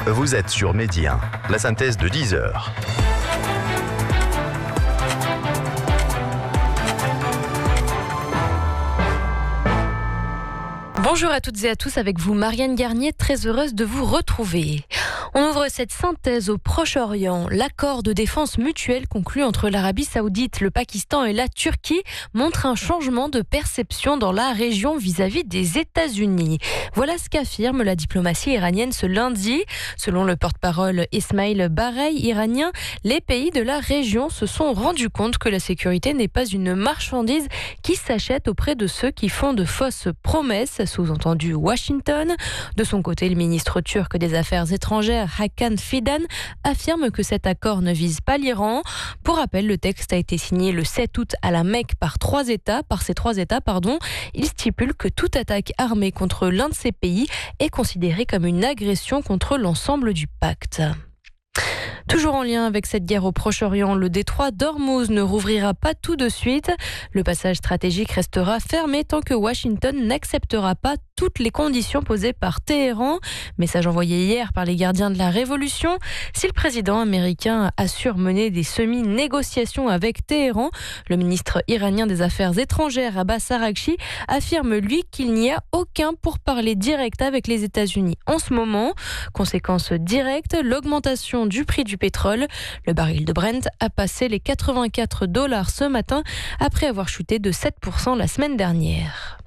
Vous êtes sur Midi 1, la synthèse de 10 heures. Bonjour à toutes et à tous, avec vous Marianne Garnier, très heureuse de vous retrouver. On ouvre cette synthèse au Proche-Orient. L'accord de défense mutuelle conclu entre l'Arabie Saoudite, le Pakistan et la Turquie montre un changement de perception dans la région vis-à-vis des États-Unis. Voilà ce qu'affirme la diplomatie iranienne ce lundi. Selon le porte-parole Ismail Baghai iranien, les pays de la région se sont rendus compte que la sécurité n'est pas une marchandise qui s'achète auprès de ceux qui font de fausses promesses, sous-entendu Washington. De son côté, le ministre turc des Affaires étrangères, Hakan Fidan, affirme que cet accord ne vise pas l'Iran. Pour rappel, le texte a été signé le 7 août à la Mecque par ces trois États. Il stipule que toute attaque armée contre l'un de ces pays est considérée comme une agression contre l'ensemble du pacte. Toujours en lien avec cette guerre au Proche-Orient, le détroit d'Ormuz ne rouvrira pas tout de suite. Le passage stratégique restera fermé tant que Washington n'acceptera pas toutes les conditions posées par Téhéran. Message envoyé hier par les gardiens de la Révolution. Si le président américain assure mener des semi-négociations avec Téhéran, le ministre iranien des Affaires étrangères, Abbas Araghchi, affirme lui qu'il n'y a aucun pourparler direct avec les États-Unis en ce moment. Conséquence directe, l'augmentation du prix du pétrole. Le baril de Brent a passé les $84 ce matin après avoir chuté de 7% la semaine dernière.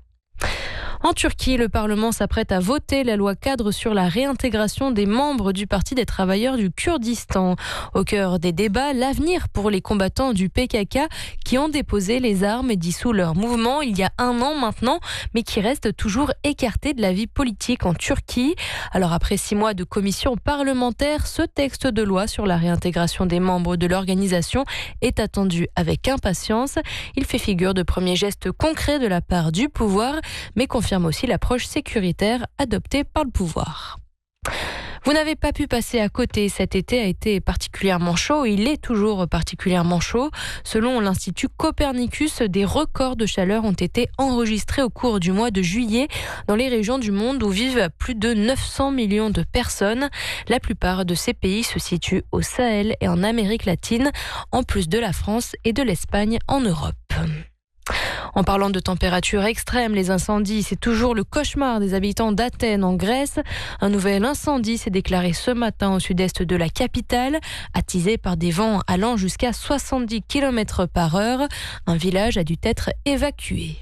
En Turquie, le Parlement s'apprête à voter la loi cadre sur la réintégration des membres du Parti des travailleurs du Kurdistan. Au cœur des débats, l'avenir pour les combattants du PKK qui ont déposé les armes et dissous leur mouvement il y a un an maintenant, mais qui restent toujours écartés de la vie politique en Turquie. Alors après 6 mois de commission parlementaire, ce texte de loi sur la réintégration des membres de l'organisation est attendu avec impatience. Il fait figure de premier geste concret de la part du pouvoir, mais confirme aussi l'approche sécuritaire adoptée par le pouvoir. Vous n'avez pas pu passer à côté. Cet été a été particulièrement chaud. Il est toujours particulièrement chaud. Selon l'Institut Copernicus, des records de chaleur ont été enregistrés au cours du mois de juillet dans les régions du monde où vivent plus de 900 millions de personnes. La plupart de ces pays se situent au Sahel et en Amérique latine, en plus de la France et de l'Espagne en Europe. En parlant de températures extrêmes, les incendies, c'est toujours le cauchemar des habitants d'Athènes en Grèce. Un nouvel incendie s'est déclaré ce matin au sud-est de la capitale, attisé par des vents allant jusqu'à 70 km/h. Un village a dû être évacué.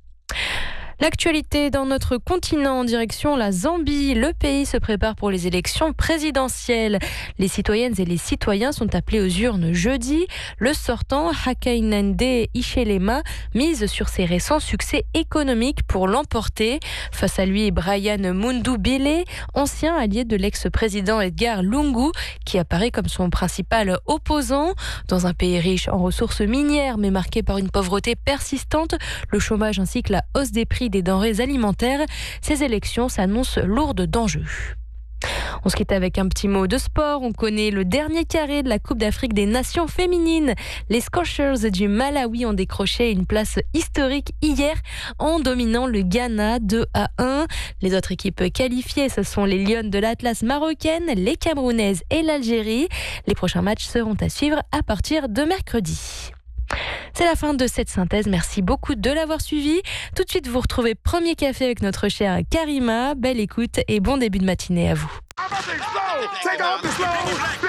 L'actualité dans notre continent en direction la Zambie. Le pays se prépare pour les élections présidentielles. Les citoyennes et les citoyens sont appelés aux urnes jeudi. Le sortant, Hakainde Hichilema, mise sur ses récents succès économiques pour l'emporter. Face à lui, Brian Mundubile, ancien allié de l'ex-président Edgar Lungu, qui apparaît comme son principal opposant. Dans un pays riche en ressources minières, mais marqué par une pauvreté persistante, le chômage ainsi que la hausse des prix des denrées alimentaires, ces élections s'annoncent lourdes d'enjeux. On se quitte avec un petit mot de sport. On connaît le dernier carré de la Coupe d'Afrique des Nations féminines. Les Scorchers du Malawi ont décroché une place historique hier en dominant le Ghana 2-1. Les autres équipes qualifiées, ce sont les Lionnes de l'Atlas marocaine, les Camerounaises et l'Algérie. Les prochains matchs seront à suivre à partir de mercredi. C'est la fin de cette synthèse. Merci beaucoup de l'avoir suivi. Tout de suite, vous retrouvez Premier Café avec notre chère Karima. Belle écoute et bon début de matinée à vous.